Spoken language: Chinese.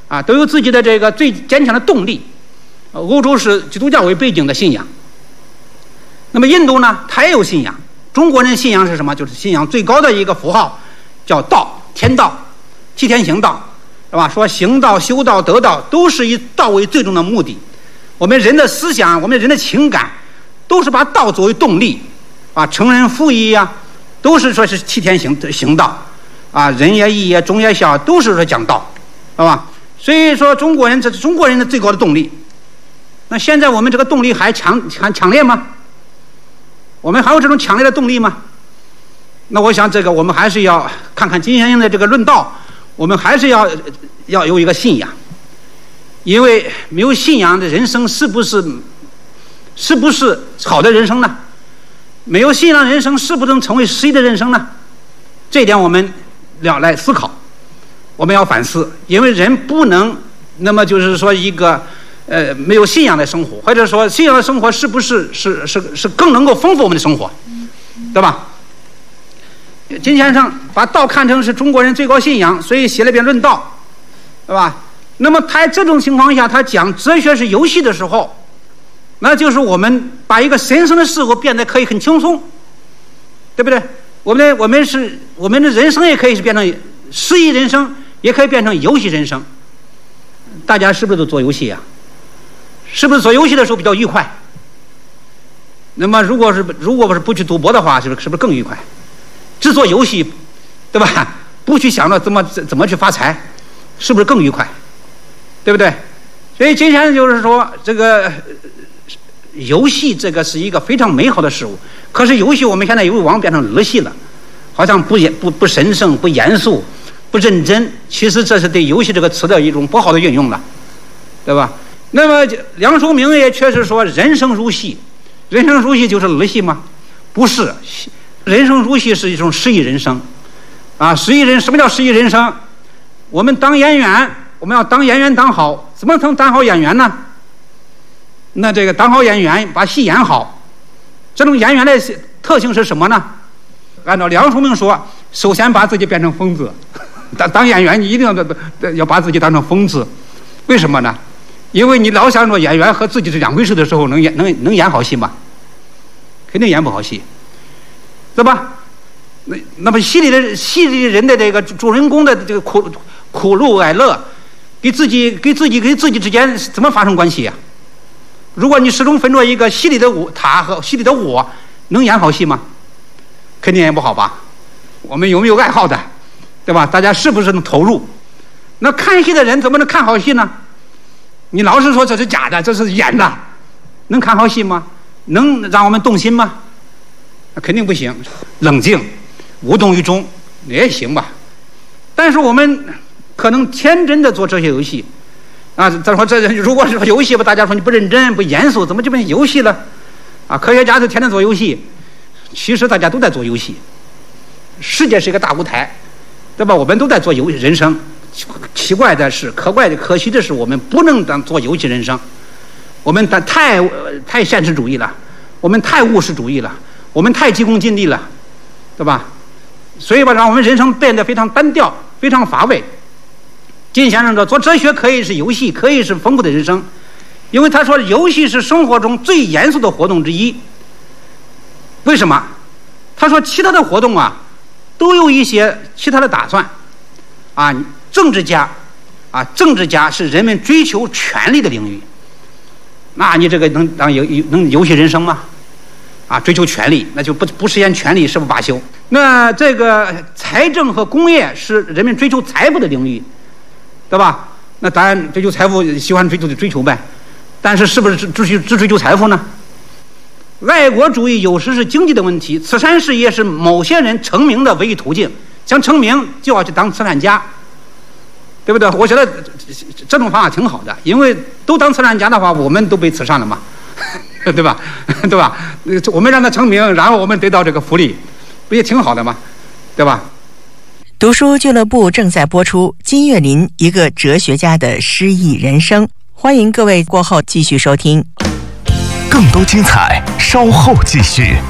都有自己的这个最坚强的动力。欧洲是基督教为背景的信仰，那么印度呢，它也有信仰。中国人信仰是什么？就是信仰最高的一个符号，叫道，天道，替天行道，是吧？说行道、修道、得道，都是以道为最终的目的。我们人的思想，我们人的情感，都是把道作为动力，成人父义呀，都是说是替天行道，仁也义也忠也孝，都是说讲道，是吧？所以说中国人，这是中国人的最高的动力。那现在我们这个动力还强烈吗？我们还有这种强烈的动力吗？那我想这个我们还是要看看金先生的这个论道，我们还是要有一个信仰，因为没有信仰的人生是不是好的人生呢？没有信仰的人生是不是能成为诗意的人生呢？这一点我们要来思考，我们要反思，因为人不能那么就是说一个没有信仰的生活，或者说信仰的生活是不是更能够丰富我们的生活，对吧？金先生把道看成是中国人最高信仰，所以写了一篇论道，对吧？那么他这种情况下，他讲哲学是游戏的时候，那就是我们把一个神圣的事物变得可以很轻松，对不对？我们的人生也可以是变成诗意人生，也可以变成游戏人生。大家是不是都做游戏啊？是不是做游戏的时候比较愉快？那么如果是不去赌博的话，是不是更愉快？只做游戏，对吧？不去想着怎么去发财，是不是更愉快？对不对？所以金先生就是说，这个游戏这个是一个非常美好的事物，可是游戏我们现在又往变成儿戏了，好像不神圣、不严肃、不认真。其实这是对游戏这个词的一种不好的运用了，对吧？那么梁漱溟也确实说人生如戏，人生如戏就是儿戏吗？不是，人生如戏是一种诗意人生诗意人，什么叫诗意人生？我们当演员，我们要当演员当好，怎么能当好演员呢？那这个当好演员，把戏演好，这种演员的特性是什么呢？按照梁漱溟说，首先把自己变成疯子。当演员你一定要把自己当成疯子，为什么呢？因为你老想着演员和自己是两回事的时候，能演好戏吗？肯定演不好戏，对吧？那么戏里人的这个主人公的这个苦怒哀乐，跟自己之间怎么发生关系呀？如果你始终分着一个戏里的他和戏里的我，能演好戏吗？肯定演不好吧？我们有没有爱好的，对吧？大家是不是能投入？那看戏的人怎么能看好戏呢？你老是说这是假的，这是演的，能看好戏吗？能让我们动心吗？那肯定不行。冷静无动于衷也行吧，但是我们可能天真的做这些游戏咱说这如果是游戏吧，大家说你不认真不严肃，怎么就变游戏了科学家就天天做游戏，其实大家都在做游戏。世界是一个大舞台，对吧？我们都在做游戏人生。奇怪的是，可惜的是，我们不能做游戏人生。我们太现实主义了，我们太务实主义了，我们太急功近利了，对吧？所以吧，让我们人生变得非常单调，非常乏味。金先生说，做哲学可以是游戏，可以是丰富的人生，因为他说游戏是生活中最严肃的活动之一。为什么？他说其他的活动都有一些其他的打算政治家是人们追求权力的领域，那你这个能游戏人生吗？追求权力，那就不实现权力誓不罢休。那这个财政和工业是人们追求财富的领域，对吧？那当然追求财富，喜欢追求呗，但是是不是只追求财富呢？爱国主义有时是经济的问题，慈善事业是某些人成名的唯一途径，想成名就要去当慈善家，对不对？我觉得这种方法挺好的，因为都当慈善家的话，我们都被慈善了嘛，对吧？对吧？我们让他成名，然后我们得到这个福利，不也挺好的吗？对吧？ 读书俱乐部正在播出金岳霖一个哲学家的诗意人生，欢迎各位过后继续收听。 更多精彩稍后继续。